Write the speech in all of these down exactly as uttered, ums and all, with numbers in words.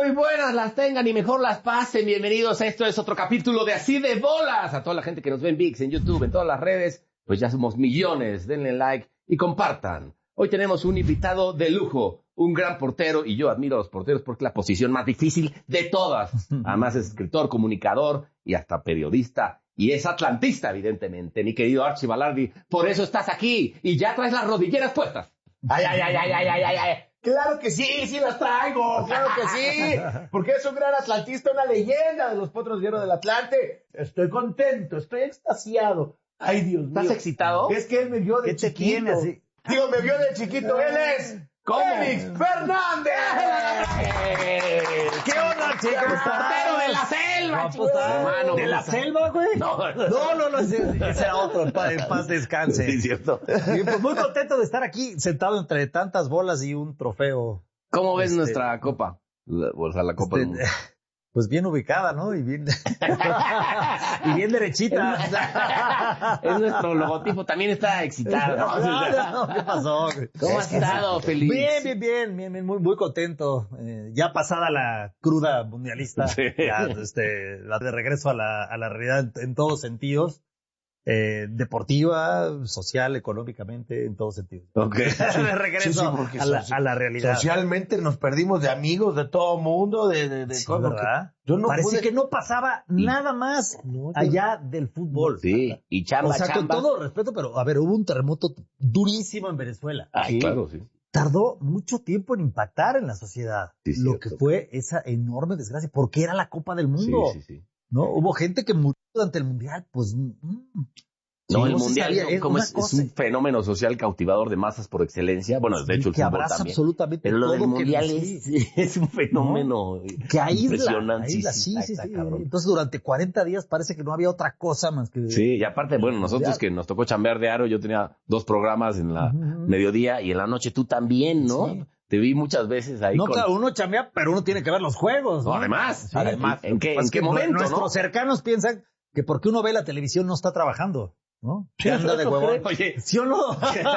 muy buenas las tengan y mejor las pasen. Bienvenidos a esto es otro capítulo de Así de Bolas. A toda la gente que nos ve en ViX, en YouTube, en todas las redes, pues ya somos millones. Denle like y compartan. Hoy tenemos un invitado de lujo, un gran portero, y yo admiro a los porteros porque es la posición más difícil de todas. Además es escritor, comunicador y hasta periodista. Y es atlantista, evidentemente, mi querido Archie Balardi. Por eso estás aquí y ya traes las rodilleras puestas. Ay, ay, ay, ay, ay, ay, ay, ay. Claro que sí, sí las traigo, claro que sí. Porque es un gran atlantista, una leyenda de los Potros de Hierro del Atlante. Estoy contento, estoy extasiado. Ay, Dios mío. ¿Estás excitado? Es que él me vio de ¿Qué te chiquito. tiene así? Digo, me vio de chiquito. Él es ¿Cómo? Félix Fernández. ¿Qué onda, chicos? ¡Portero de la selva, No, chicos! pues, Hermano, ¿de la selva, güey? No, no, no, no, ese, ese era otro, en paz, en paz descanse. Sí, cierto. Bien, pues muy contento de estar aquí, sentado entre tantas bolas y un trofeo. ¿Cómo ves Este, nuestra copa? La- O sea, la copa del mundo. Este, pues bien ubicada, ¿no? Y bien, y bien derechita. Es nuestro logotipo, también está excitado. ¿no? No, no, ¿qué pasó? güey? ¿Cómo has estado, Feliz? Bien, bien, bien, bien, bien, muy, muy contento. Eh, ya pasada la cruda mundialista, Sí. ya, este, la de regreso a la, a la realidad en, en todos sentidos, eh, deportiva, social, económicamente, en todos sentidos. Ok. De regreso Sí, sí, porque a, la, soci- a la realidad. Socialmente nos perdimos de amigos de todo mundo, de, de, de Sí, cosas ¿verdad? que- Yo no Parecía pude- que no pasaba Y- nada más No, yo- allá del fútbol. Sí, y chamba, O sea, con chamba. todo respeto, pero a ver, hubo un terremoto durísimo en Venezuela. Ay, Sí. claro, sí. Tardó mucho tiempo en impactar en la sociedad Sí, lo cierto. que fue esa enorme desgracia, porque era la Copa del Sí, Mundo, sí, sí. ¿no? Hubo gente que murió durante el Mundial, pues... mm, No, sí, el se mundial sabía, como una es, es cosa un fenómeno social cautivador de masas por excelencia. Bueno, de hecho el que fútbol abraza también. absolutamente Pero lo todo del que- mundial sí, es, es un fenómeno que aísla, impresionante. aísla, sí, está- sí, está sí. cabrón. Entonces durante cuarenta días parece que no había otra cosa más que... Sí, y aparte, bueno, nosotros Mundial. que nos tocó chambear de aro, yo tenía dos programas en la Ujú. mediodía y en la noche tú también, ¿no? Sí. Te vi muchas veces ahí No, con... claro, uno chambea, pero uno tiene que ver los juegos, ¿no? No, además, Sí. además, ¿en qué, Pues en qué que momento, nuestros no? cercanos piensan que porque uno ve la televisión no está trabajando, ¿no? Que anda de ¿eso huevón. Oye, ¿Sí o no?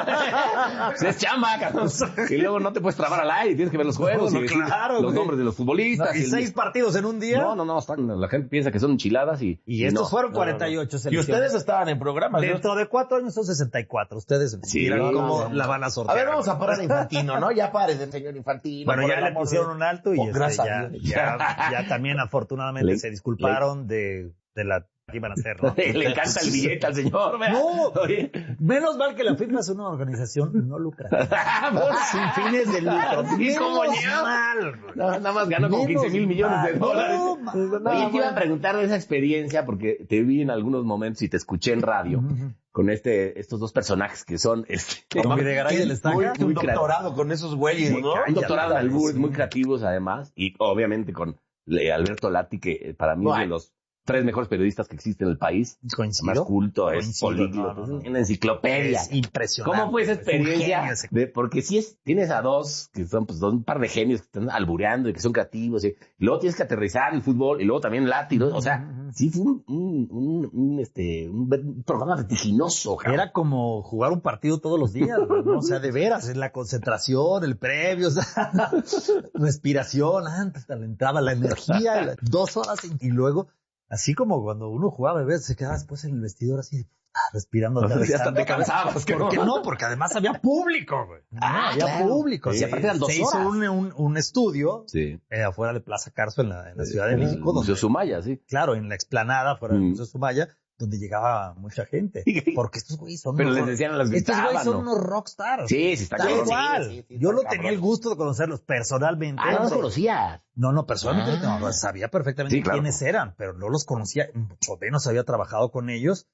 pues es chamba, cabrón. Y luego no te puedes trabar al aire, tienes que ver los juegos No, y decir claro, los güey. nombres de los futbolistas. No, y el- seis partidos en un día. No, no, no, están- la gente piensa que son enchiladas y... Y estos no. fueron No, no, no. cuarenta y ocho Y selecciones. ustedes estaban en programas, ¿no? Dentro de cuatro años son sesenta y cuatro. Ustedes Sí, miran no, cómo no, no. la van a A sortear. ver, vamos a parar a Infantino, ¿no? Ya pare del señor Infantino. Bueno, por ya el le amor pusieron de- un alto y Oh, este, gracias a ya, Dios. ya, ya también afortunadamente Le- se disculparon de, de la que iban a hacer, ¿no? Le encanta el billete al señor, ¿verdad? No, Oye. menos mal que la FIFA es una organización no lucrativa. Sin fines de lucro. ¿Y cómo Menos llegó? mal, güey. No, nada más ganó como Menos quince mil millones de mal. dólares. No, man. Oye, te iba a preguntar de esa experiencia porque te vi en algunos momentos y te escuché en radio Ujú. con este, estos dos personajes que son, este, Con Videgaray del Muy, Estaca. un Muy cra- doctorado con esos güeyes, Sí, ¿no? un doctorado en albures sí. muy creativos además, y obviamente con eh, Alberto Lati, que eh, para mí es de Bueno. los tres mejores periodistas que existen en el país. Coincido. Más culto, es Coincido, políglota, no, no, no. es una enciclopedia. Es impresionante. ¿Cómo fue esa Es un genio experiencia? ese. De, porque si es, tienes a dos, que son pues dos, un par de genios que están albureando y que son creativos, y, y luego tienes que aterrizar el fútbol, y luego también Lati, ¿no? O sea, Ujú. sí fue un, un, un, un, este, un, un programa vertiginoso, cabrón. Era como jugar un partido todos los días, ¿no? O sea, de veras, en la concentración, el previo, o sea, respiración antes de la entrada, la energía, la- dos horas y luego, así como cuando uno jugaba de vez, se quedaba después en el vestidor así, ah, respirando. Ya hasta aterrizando. te cansabas, ¿Por qué no? Porque además había público, güey. No, Ah, había claro. público. Sí, Sí, aparte eran dos se hizo horas. un, un, un estudio Sí. eh, afuera de Plaza Carso en la, en la Ciudad de En el México, Museo donde, Sumaya, sí. claro, en la explanada fuera del Mm. Museo Sumaya, donde llegaba mucha gente. Porque estos güeyes son Pero unos les rock- decían a las estos güeyes gritaban, son ¿no? unos rockstars. Sí, sí, está Tal cabrón. cual. Sí, sí, sí, Yo está no tenía cabrón. el gusto de conocerlos personalmente. Ah, no los No, conocías. no, no, personalmente Ah. no, sabía perfectamente Sí, claro. quiénes eran, pero no los conocía, mucho menos había trabajado con ellos.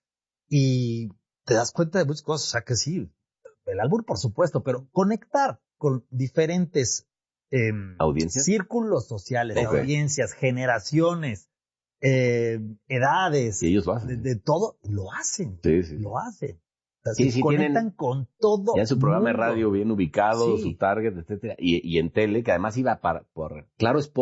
Y te das cuenta de muchas cosas, o sea que sí, el álbum por supuesto, pero conectar con diferentes eh, ¿Audiencias? círculos sociales, Ok. audiencias, generaciones, eh, edades, Y ellos lo de, hacen. de todo, lo hacen, Sí, sí. lo hacen. O sea, Sí, se sí, conectan tienen con todo. Ya en su programa de mundo. radio bien ubicado, Sí. su target, etcétera. Y, y en tele, que además iba para, por Claro Sport.